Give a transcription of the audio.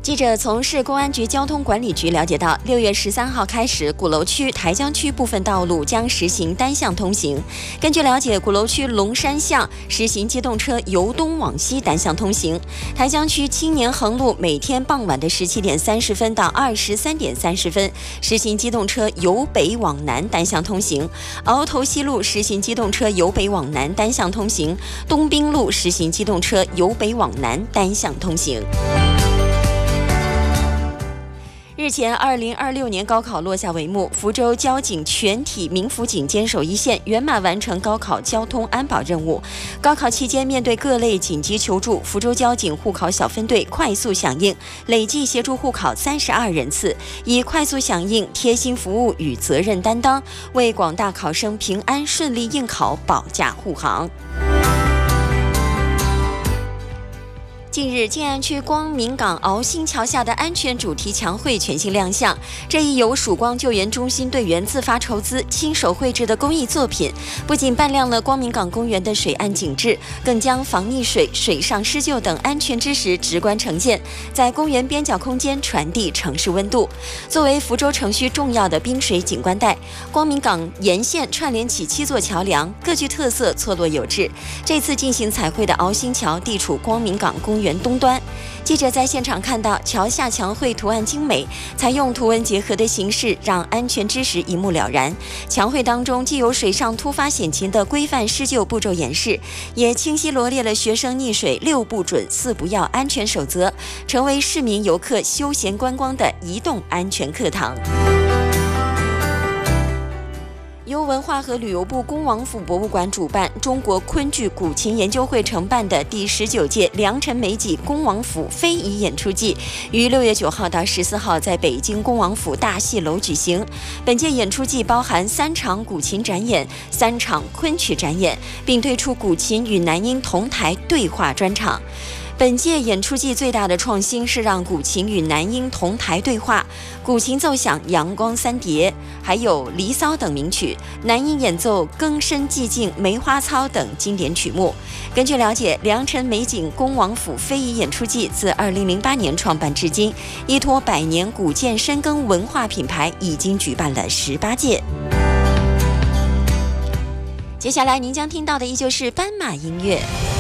记者从市公安局交通管理局了解到，6月13号开始，鼓楼区、台江区部分道路将实行单向通行。根据了解，鼓楼区龙山巷实行机动车由东往西单向通行；台江区青年横路每天傍晚的17点30分到23点30分实行机动车由北往南单向通行；鳌头西路实行机动车由北往南单向通行；东滨路实行机动车由北往南单向通行。日前，2026年高考落下帷幕，福州交警全体民辅警坚守一线，圆满完成高考交通安保任务。高考期间，面对各类紧急求助，福州交警护考小分队快速响应，累计协助护考32人次，以快速响应、贴心服务与责任担当，为广大考生平安顺利应考保驾护航。近日，静安区光明港鳌星桥下的安全主题墙绘全新亮相。这一由曙光救援中心队员自发筹资、亲手绘制的公益作品，不仅扮亮了光明港公园的水岸景致，更将防溺水、水上施救等安全知识直观呈现，在公园边角空间传递城市温度。作为福州城区重要的滨水景观带，光明港沿线串联起7座桥梁，各具特色，错落有致。这次进行彩绘的鳌星桥地处光明港公园东端，记者在现场看到桥下墙绘图案精美，采用图文结合的形式，让安全知识一目了然。墙绘当中既有水上突发险情的规范施救步骤演示，也清晰罗列了学生溺水6不准、4不要安全守则，成为市民游客休闲观光的移动安全课堂。由文化和旅游部恭王府博物馆主办，中国昆剧古琴研究会承办的第19届良辰美景恭王府非遗演出季，于6月9号到14号在北京恭王府大戏楼举行。本届演出季包含3场古琴展演、3场昆曲展演，并推出古琴与男音同台对话专场。本届演出季最大的创新是让古琴与男音同台对话，古琴奏响《阳光三叠》，还有《离骚》等名曲，男音演奏《更深寂静》《梅花操》等经典曲目。根据了解，良辰美景恭王府非遗演出季自2008年创办至今，依托100年古建深耕文化品牌，已经举办了18届。接下来您将听到的依旧是斑马音乐。